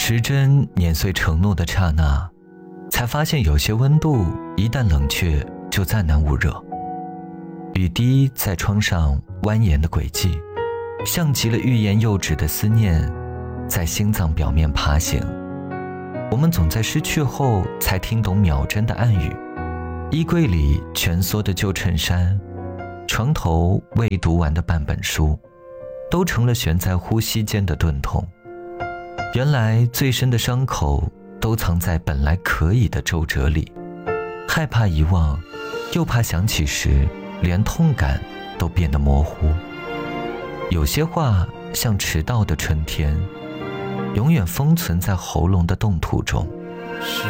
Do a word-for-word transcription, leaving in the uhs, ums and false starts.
时针碾碎承诺的刹那，才发现有些温度一旦冷却就再难捂热。雨滴在窗上蜿蜒的轨迹，像极了欲言又止的思念，在心脏表面爬行。我们总在失去后才听懂秒针的暗语。衣柜里蜷缩的旧衬衫，床头未读完的半本书，都成了悬在呼吸间的钝痛。原来最深的伤口都藏在本来可以的皱褶里，害怕遗忘，又怕想起时连痛感都变得模糊。有些话像迟到的春天，永远封存在喉咙的冻土中。